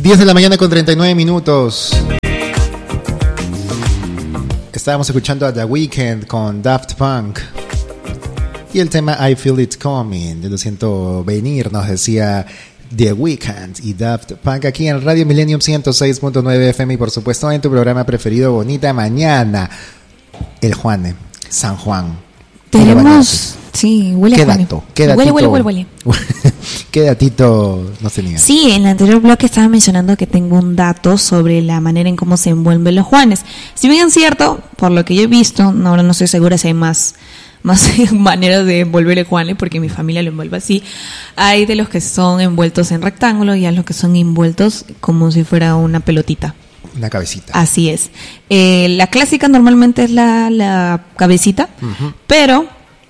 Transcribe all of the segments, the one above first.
10 de la mañana con 39 minutos. Estábamos escuchando a The Weeknd con Daft Punk. Y el tema I Feel It Coming, yo lo siento venir, nos decía The Weeknd y Daft Punk aquí en Radio Millennium 106.9 FM y por supuesto en tu programa preferido Bonita Mañana. El Juane, San Juan. Tenemos... Sí, huele ¿Qué a Juane. dato? ¿Qué datito? Huele. ¿Qué datito nos tenía? Sí, en el anterior bloque estaba mencionando que tengo un dato sobre la manera en cómo se envuelven los Juanes. Si bien es cierto, por lo que yo he visto, ahora no estoy segura si hay más maneras de envolver el Juane, porque mi familia lo envuelve así. Hay de los que son envueltos en rectángulo y hay los que son envueltos como si fuera una pelotita. Una cabecita. Así es. La clásica normalmente es la cabecita, uh-huh. Pero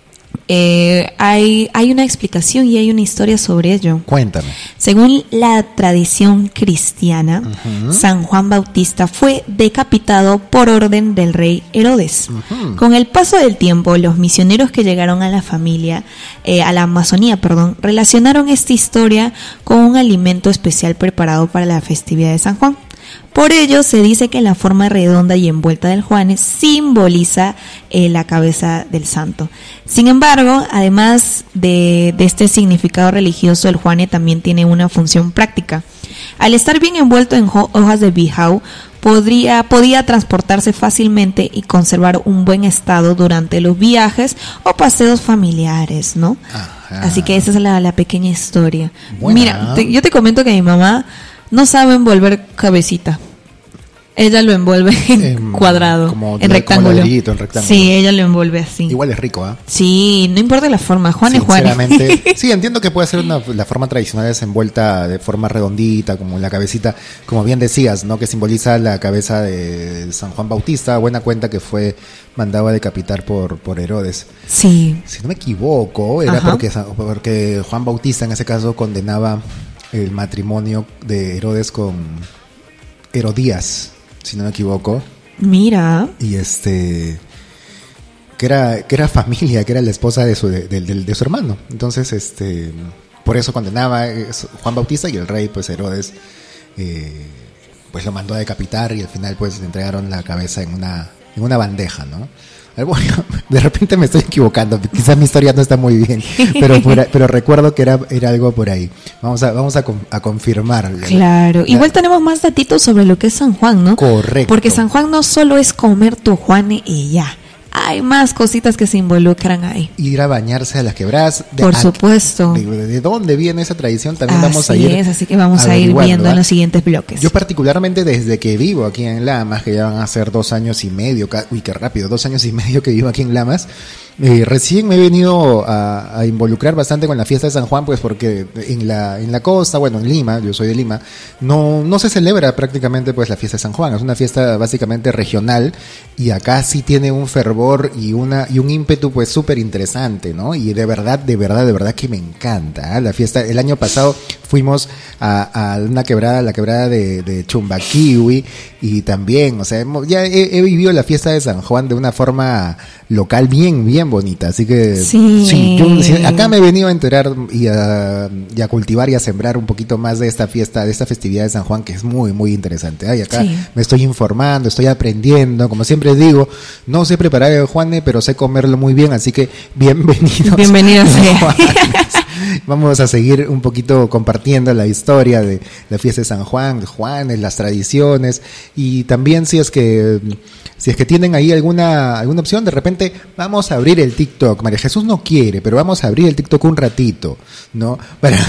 hay una explicación y hay una historia sobre ello. Cuéntame. Según la tradición cristiana, uh-huh. San Juan Bautista fue decapitado por orden del rey Herodes. Uh-huh. Con el paso del tiempo, los misioneros que llegaron a la Amazonía, relacionaron esta historia con un alimento especial preparado para la festividad de San Juan. Por ello se dice que la forma redonda y envuelta del Juane simboliza la cabeza del santo. Sin embargo, además de este significado religioso, el Juane también tiene una función práctica. Al estar bien envuelto en hojas de bijau, podía transportarse fácilmente y conservar un buen estado durante los viajes o paseos familiares, ¿no? Ajá. Así que esa es la pequeña historia. Buena. Mira, yo te comento que mi mamá no sabe envolver cabecita. Ella lo envuelve en cuadrado, en rectángulo. En rectángulo. Sí, ella lo envuelve así. Igual es rico, ¿eh? Sí, no importa la forma. Juan es Juan. Sinceramente, sí, entiendo que puede ser la forma tradicional es envuelta de forma redondita, como la cabecita, como bien decías, ¿no? Que simboliza la cabeza de San Juan Bautista. Buena cuenta que fue mandado a decapitar por Herodes. Sí. Si no me equivoco, era porque Juan Bautista en ese caso condenaba el matrimonio de Herodes con Herodías, si no me equivoco. Mira. Y que era familia, que era la esposa de su hermano. Entonces, por eso condenaba Juan Bautista y el rey, pues Herodes, pues lo mandó a decapitar y al final pues le entregaron la cabeza en una bandeja, ¿no? Bueno, de repente me estoy equivocando, quizás mi historia no está muy bien, pero recuerdo que era algo por ahí. Vamos a confirmar. Claro, igual tenemos más datitos sobre lo que es San Juan, ¿no? Correcto. Porque San Juan no solo es comer tu Juane y ya. Hay más cositas que se involucran ahí. Ir a bañarse a las quebradas. Por supuesto. ¿De dónde viene esa tradición? También vamos a ir. Así que vamos a ir viendo en los siguientes bloques. Yo particularmente desde que vivo aquí en Lamas, que ya van a ser 2 años y medio, uy, qué rápido, 2 años y medio que vivo aquí en Lamas, recién me he venido a involucrar bastante con la fiesta de San Juan, pues porque en la costa, bueno, en Lima, yo soy de Lima, no se celebra prácticamente pues la fiesta de San Juan, es una fiesta básicamente regional y acá sí tiene un fervor y un ímpetu pues súper interesante, ¿no? Y de verdad que me encanta, ¿eh? La fiesta, el año pasado fuimos a una quebrada, la quebrada de Chumbaquiwi, y también, o sea, ya he vivido la fiesta de San Juan de una forma local bien bonita, así que sí, yo acá me he venido a enterar y a cultivar y a sembrar un poquito más de esta fiesta, de esta festividad de San Juan, que es muy interesante. Ay, acá me estoy informando, estoy aprendiendo, como siempre digo, no sé preparar el Juane, pero sé comerlo muy bien, así que bienvenidos. Vamos a seguir un poquito compartiendo la historia de la fiesta de San Juan, Juanes, las tradiciones, y también si es que tienen ahí alguna opción, de repente vamos a abrir el TikTok. María Jesús no quiere, pero vamos a abrir el TikTok un ratito, ¿no?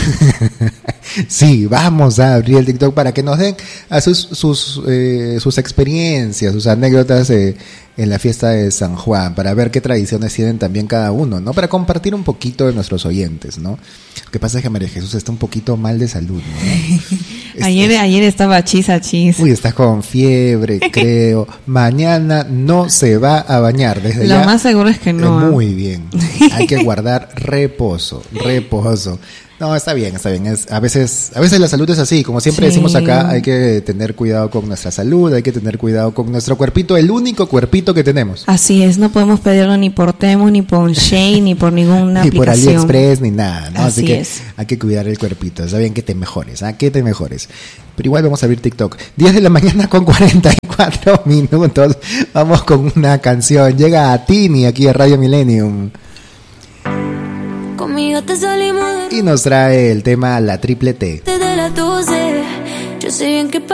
Sí, vamos a abrir el TikTok para que nos den a sus experiencias, sus anécdotas en la fiesta de San Juan, para ver qué tradiciones tienen también cada uno, ¿no? Para compartir un poquito de nuestros oyentes, ¿no? Lo que pasa es que María Jesús está un poquito mal de salud, ¿no? Ayer estaba chis. Uy, está con fiebre, creo. Mañana no se va a bañar. Desde Lo ya, más seguro es que no. Muy bien. Hay que guardar reposo. No, está bien. A veces la salud es así, como siempre decimos acá, hay que tener cuidado con nuestra salud, hay que tener cuidado con nuestro cuerpito, el único cuerpito que tenemos. Así es, no podemos pedirlo ni por Temu, ni por Shein, ni por ninguna ni aplicación. Ni por AliExpress, ni nada, ¿no? Así que es. Hay que cuidar el cuerpito, está bien que te mejores, que te mejores. Pero igual vamos a abrir TikTok. 10 de la mañana con 44 minutos, vamos con una canción. Llega a Tini aquí a Radio Millennium. Conmigo te salimos y nos trae el tema La Triple T. desde las 12. Yo sé bien que